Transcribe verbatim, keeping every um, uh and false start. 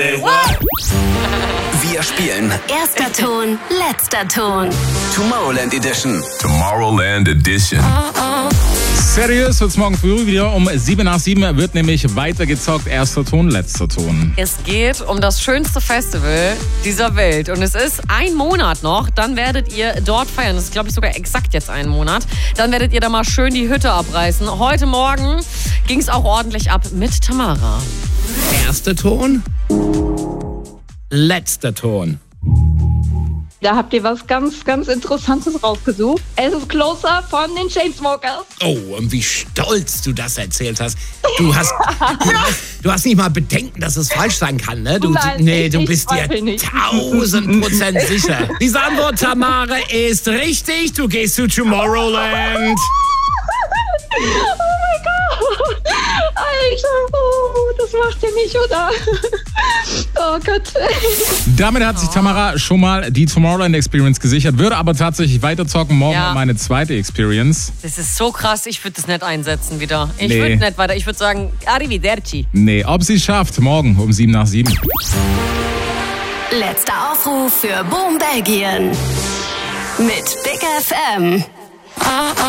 Wir spielen Erster Ton, letzter Ton. Tomorrowland Edition. Tomorrowland Edition. Seriös wird's morgen früh wieder um sieben nach sieben wird nämlich weitergezockt. Erster Ton, letzter Ton. Es geht um das schönste Festival dieser Welt. Und es ist ein Monat noch. Dann werdet ihr dort feiern. Das ist, glaube ich, sogar exakt jetzt ein Monat. Dann werdet ihr da mal schön die Hütte abreißen. Heute Morgen ging es auch ordentlich ab mit Tamara. Erster Ton, letzter Ton. Da habt ihr was ganz, ganz Interessantes rausgesucht. Es ist Closer von den Chainsmokers. Oh, und wie stolz du das erzählt hast. Du hast, du hast, du hast nicht mal Bedenken, dass es falsch sein kann, ne? Du, Nein, nee, ich- du ich bist dir zweifle nicht. tausend Prozent sicher. Diese Antwort, Tamara, ist richtig. Du gehst zu Tomorrowland. Alter, oh, das macht ihr nicht, oder? Oh Gott. Damit hat sich Tamara schon mal die Tomorrowland Experience gesichert, würde aber tatsächlich weiterzocken. Morgen Ja. meine zweite Experience. Das ist so krass. Ich würde das nicht einsetzen wieder. Ich Nee. würde nicht weiter. Ich würde sagen, arrivederci. Nee, ob sie es schafft, morgen um sieben nach sieben. Letzter Aufruf für Boom Belgien. Mit Big F M.